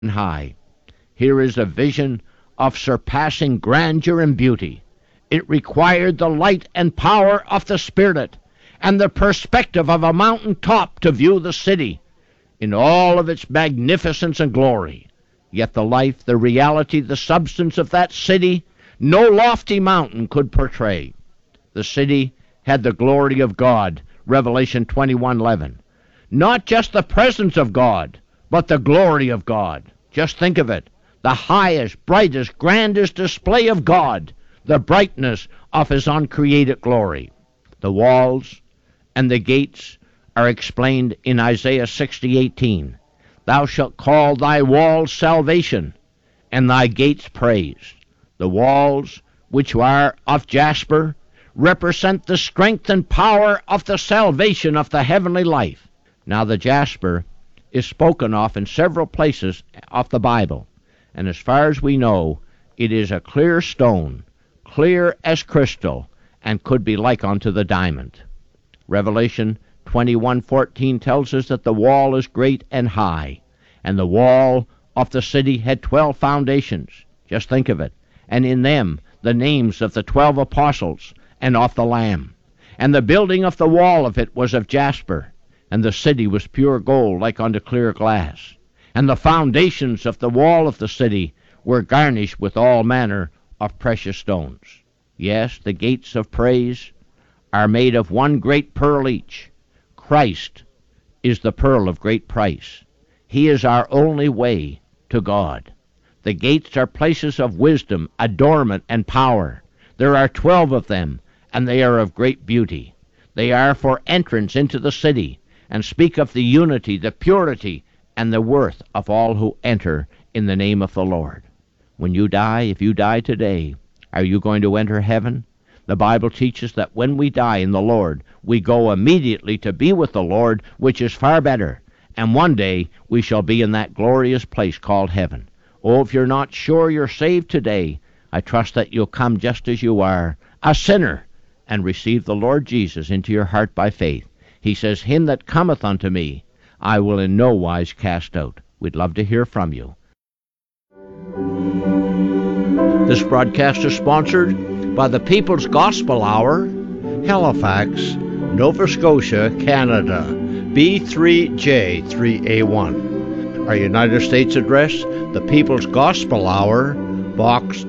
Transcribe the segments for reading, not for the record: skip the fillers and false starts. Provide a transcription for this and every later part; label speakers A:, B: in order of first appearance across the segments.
A: and high. Here is a vision of surpassing grandeur and beauty. It required the light and power of the Spirit and the perspective of a mountain top to view the city in all of its magnificence and glory. Yet the life, the reality, the substance of that city, no lofty mountain could portray. The city had the glory of God, Revelation 21:11. Not just the presence of God, but the glory of God. Just think of it. The highest, brightest, grandest display of God, the brightness of his uncreated glory. The walls and the gates are explained in Isaiah 60:18. Thou shalt call thy walls salvation, and thy gates praise. The walls, which are of jasper, represent the strength and power of the salvation of the heavenly life. Now the jasper is spoken of in several places of the Bible, and as far as we know, it is a clear stone, clear as crystal, and could be like unto the diamond. Revelation 21:14 tells us that the wall is great and high, and the wall of the city had 12 foundations. Just think of it. And in them the names of the 12 apostles and of the Lamb. And the building of the wall of it was of jasper, and the city was pure gold like unto clear glass. And the foundations of the wall of the city were garnished with all manner of precious stones. Yes, the gates of praise are made of one great pearl each. Christ is the pearl of great price. He is our only way to God. The gates are places of wisdom, adornment, and power. There are 12 of them, and they are of great beauty. They are for entrance into the city, and speak of the unity, the purity, and the worth of all who enter in the name of the Lord. When you die, if you die today, are you going to enter heaven? The Bible teaches that when we die in the Lord, we go immediately to be with the Lord, which is far better. And one day we shall be in that glorious place called heaven. Oh, if you're not sure you're saved today, I trust that you'll come just as you are, a sinner, and receive the Lord Jesus into your heart by faith. He says, him that cometh unto me, I will in no wise cast out. We'd love to hear from you. This broadcast is sponsored by the People's Gospel Hour, Halifax, Nova Scotia, Canada, B3J3A1. Our United States address, the People's Gospel Hour, Box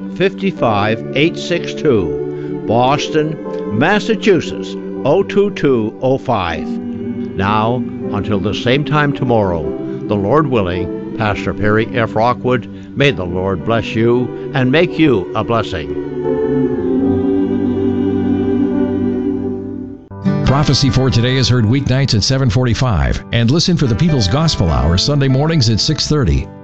A: 55862, Boston, Massachusetts, 02205. Now, until the same time tomorrow, the Lord willing, Pastor Perry F. Rockwood, may the Lord bless you and make you a blessing.
B: Prophecy for Today is heard weeknights at 7:45 and listen for the People's Gospel Hour Sunday mornings at 6:30.